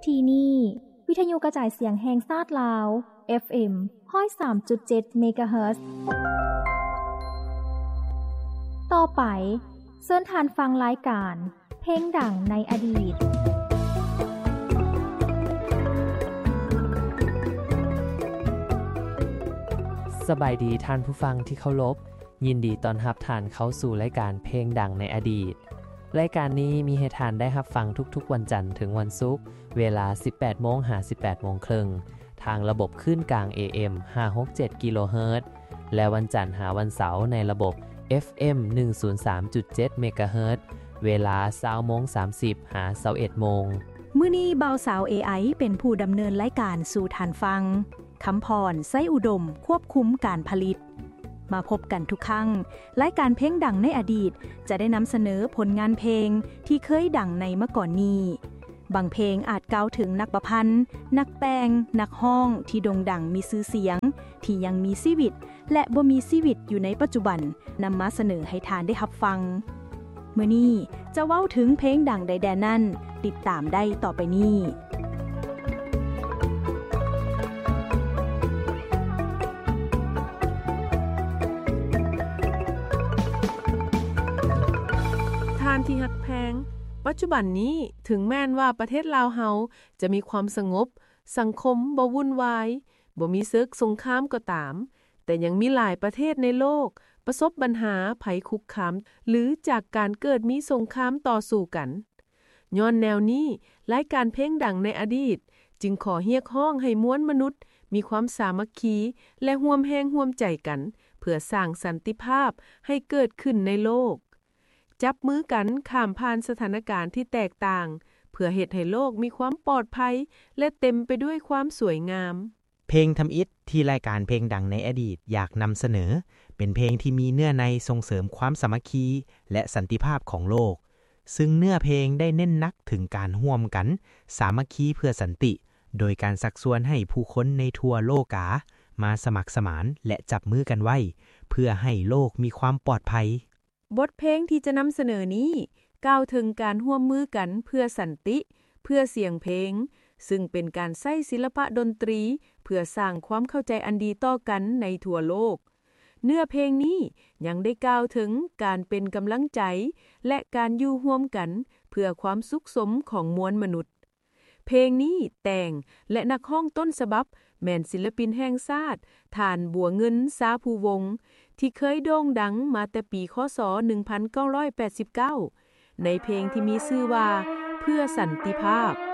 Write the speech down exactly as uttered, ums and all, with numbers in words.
ที่นี่วิทยุกระจายเสียงแห่งชาติลาว เอฟ เอ็ม หนึ่งร้อยสามจุดเจ็ด เมกะเฮิรตซ์ต่อไปเชิญทานฟังรายการเพลงดังในอดีตสบายดีท่านผู้ฟังที่เคารพยินดีต้อนรับท่านเข้าสู่รายการเพลงดังในอดีตรายการนี้มีให้ท่านได้รับฟังทุกๆวันจันทร์ถึงวันศุกร์เวลา สิบแปดโมง ถึง สิบแปดโมงครึ่งทางระบบคลื่นกลาง เอ เอ็ม ห้าร้อยหกสิบเจ็ด กิโลเฮิรตซ์และวันจันทร์หาวันเสาร์ในระบบ เอฟ เอ็ม หนึ่งศูนย์สามจุดเจ็ด เมกะเฮิรตซ์เวลา ยี่สิบโมงสามสิบ หา ยี่สิบเอ็ดโมงมื้อนี้บ่าวสาว เอ ไอ เป็นผู้ดำเนินรายการสู่ท่านฟังคำพรไส้อุดมควบคุมการผลิตมาพบกันทุกครั้งรายการเพลงดังในอดีตจะได้นำเสนอผลงานเพลงที่เคยดังในเมื่อก่อนนี้บางเพลงอาจกล่าวถึงนักประพันธ์นักแต่งนักร้องที่โด่งดังมีชื่อเสียงที่ยังมีชีวิตและบ่มีชีวิตอยู่ในปัจจุบันนำมาเสนอให้ทานได้รับฟังมื้อนี้จะเว้าถึงเพลงดังใดๆนั้นติดตามได้ต่อไปนี้ท่านที่ฮักแพงปัจจุบันนี้ถึงแม้นว่าประเทศลาวเฮาจะมีความสงบสังคมบ่วุ่นวายบ่มีศึกสงครามก็ตามแต่ยังมีหลายประเทศในโลกประสบปัญหาภัยคุกคามหรือจากการเกิดมีสงครามต่อสู้กันย้อนแนวนี้รายการเพลงดังในอดีตจึงขอเรียกร้องให้มวลมนุษย์มีความสามัคคีและร่วมแรงร่วมใจกันเพื่อสร้างสันติภาพให้เกิดขึ้นในโลกจับมือกันข้ามผ่านสถานการณ์ที่แตกต่างเพื่อเฮ็ดให้โลกมีความปลอดภัยและเต็มไปด้วยความสวยงามเพลงทำอิฐที่รายการเพลงดังในอดีตอยากนำเสนอเป็นเพลงที่มีเนื้อในส่งเสริมความสามัคคีและสันติภาพของโลกซึ่งเนื้อเพลงได้เน้นนักถึงการร่วมกันสามัคคีเพื่อสันติโดยการชักชวนให้ผู้คนในทั่วโลกามาสมัครสมานและจับมือกันไว้เพื่อให้โลกมีความปลอดภัยบทเพลงที่จะนำเสนอนี้กล่าวถึงการร่วมมือกันเพื่อสันติเพื่อเสียงเพลงซึ่งเป็นการใช้ศิลปะดนตรีเพื่อสร้างความเข้าใจอันดีต่อกันในทั่วโลกเนื้อเพลงนี้ยังได้กล่าวถึงการเป็นกำลังใจและการอยู่ร่วมกันเพื่อความสุขสมของมวลมนุษย์เพลงนี้แต่งและนักร้องต้นฉบับแม่นศิลปินแห่งชาติท่านบัวเงินสาภูวงศ์ที่เคยโด่งดังมาแต่ปีคศหนึ่งพันเก้าร้อยแปดสิบเก้าในเพลงที่มีชื่อว่าเพื่อสันติภาพ